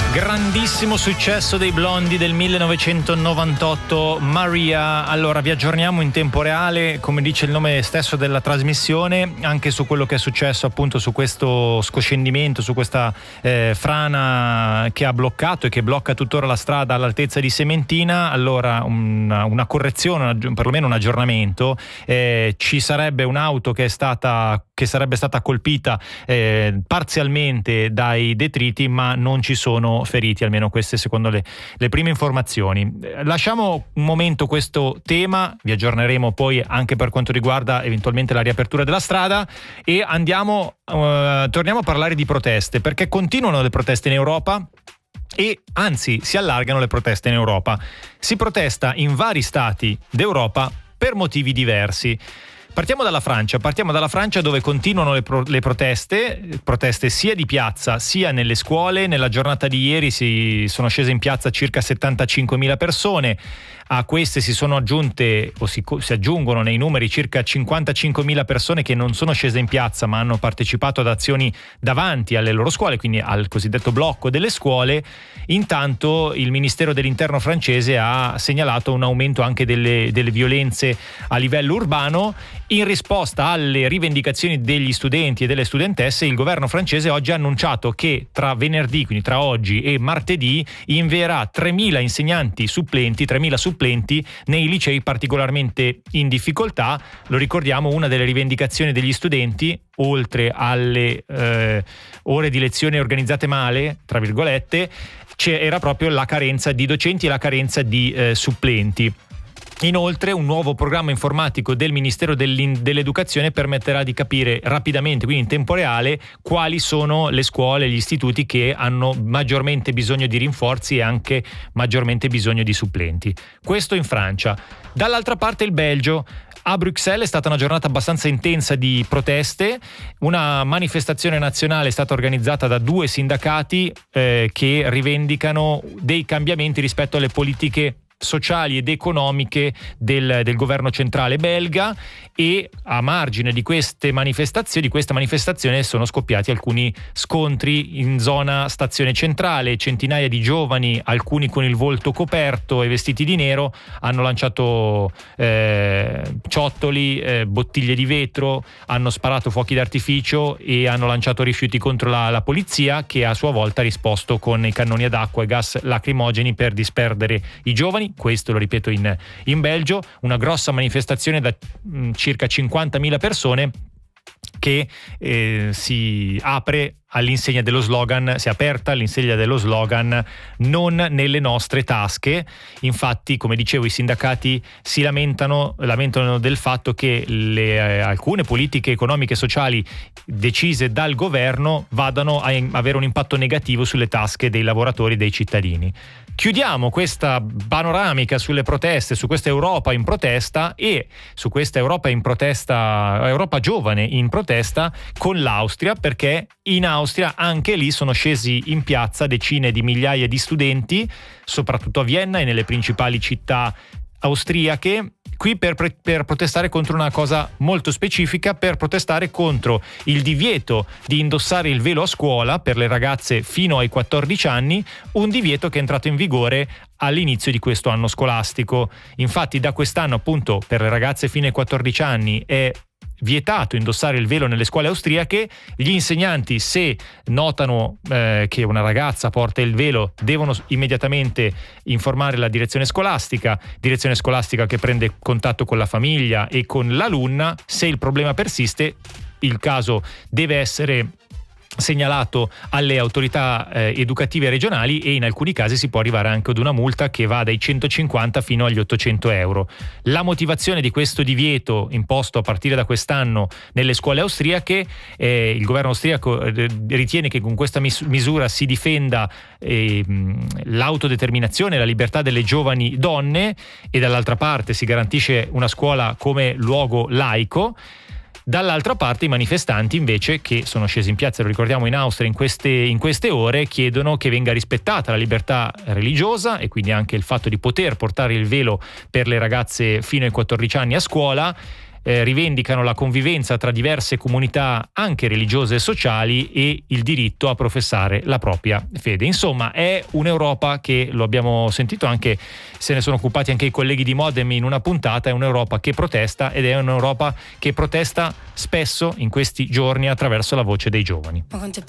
Grandissimo successo dei Blondi del 1998, Maria. Allora, vi aggiorniamo in tempo reale, come dice il nome stesso della trasmissione, anche su quello che è successo appunto su questo scoscendimento, su questa frana che ha bloccato e che blocca tuttora la strada all'altezza di Sementina. Allora, una correzione, perlomeno un aggiornamento. Ci sarebbe un'auto che sarebbe stata colpita parzialmente dai detriti, ma non ci sono feriti, almeno queste secondo le prime informazioni. Lasciamo un momento questo tema, vi aggiorneremo poi anche per quanto riguarda eventualmente la riapertura della strada e torniamo a parlare di proteste, perché continuano le proteste in Europa e anzi si allargano le proteste in Europa. Si protesta in vari stati d'Europa per motivi diversi. Partiamo dalla Francia dove continuano le proteste sia di piazza sia nelle scuole. Nella giornata di ieri si sono scese in piazza circa 75.000 persone. A queste si sono aggiunte o si aggiungono nei numeri circa 55.000 persone che non sono scese in piazza ma hanno partecipato ad azioni davanti alle loro scuole, quindi al cosiddetto blocco delle scuole. Intanto il Ministero dell'Interno francese ha segnalato un aumento anche delle violenze a livello urbano. In risposta alle rivendicazioni degli studenti e delle studentesse, il governo francese oggi ha annunciato che tra venerdì, quindi tra oggi e martedì, invierà 3.000 supplenti nei licei particolarmente in difficoltà. Lo ricordiamo, una delle rivendicazioni degli studenti, oltre alle ore di lezione organizzate male, tra virgolette, era proprio la carenza di docenti e la carenza di supplenti. Inoltre un nuovo programma informatico del Ministero dell'Educazione permetterà di capire rapidamente, quindi in tempo reale, quali sono le scuole e gli istituti che hanno maggiormente bisogno di rinforzi e anche maggiormente bisogno di supplenti. Questo in Francia. Dall'altra parte il Belgio. A Bruxelles è stata una giornata abbastanza intensa di proteste. Una manifestazione nazionale è stata organizzata da 2 sindacati che rivendicano dei cambiamenti rispetto alle politiche sociali ed economiche del governo centrale belga, e a margine di questa manifestazione sono scoppiati alcuni scontri in zona stazione centrale. Centinaia di giovani, alcuni con il volto coperto e vestiti di nero, hanno lanciato ciottoli, bottiglie di vetro, hanno sparato fuochi d'artificio e hanno lanciato rifiuti contro la polizia, che a sua volta ha risposto con i cannoni ad acqua e gas lacrimogeni per disperdere i giovani. Questo lo ripeto in Belgio, una grossa manifestazione da circa 50.000 persone che si è aperta all'insegna dello slogan "non nelle nostre tasche". Infatti, come dicevo, i sindacati si lamentano del fatto che alcune politiche economiche e sociali decise dal governo vadano a avere un impatto negativo sulle tasche dei lavoratori e dei cittadini. Chiudiamo questa panoramica sulle proteste, su questa Europa in protesta e su questa Europa giovane in protesta, con l'Austria, perché in Austria anche lì sono scesi in piazza decine di migliaia di studenti, soprattutto a Vienna e nelle principali città austriache, qui per protestare contro una cosa molto specifica, per protestare contro il divieto di indossare il velo a scuola per le ragazze fino ai 14 anni, un divieto che è entrato in vigore all'inizio di questo anno scolastico. Infatti da quest'anno, appunto, per le ragazze fino ai 14 anni è vietato indossare il velo nelle scuole austriache. Gli insegnanti, se notano che una ragazza porta il velo, devono immediatamente informare la direzione scolastica che prende contatto con la famiglia e con l'alunna. Se il problema persiste, il caso deve essere segnalato alle autorità educative regionali e in alcuni casi si può arrivare anche ad una multa che va dai 150 fino agli 800 euro. La motivazione di questo divieto imposto a partire da quest'anno nelle scuole austriache, il governo austriaco ritiene che con questa misura si difenda l'autodeterminazione e la libertà delle giovani donne, e dall'altra parte si garantisce una scuola come luogo laico. Dall'altra parte i manifestanti invece, che sono scesi in piazza, lo ricordiamo, in Austria in queste ore, chiedono che venga rispettata la libertà religiosa e quindi anche il fatto di poter portare il velo per le ragazze fino ai 14 anni a scuola. rivendicano la convivenza tra diverse comunità anche religiose e sociali e il diritto a professare la propria fede. Insomma, è un'Europa che, lo abbiamo sentito anche, se ne sono occupati anche i colleghi di Modem in una puntata, è un'Europa che protesta, ed è un'Europa che protesta spesso in questi giorni attraverso la voce dei giovani. Quante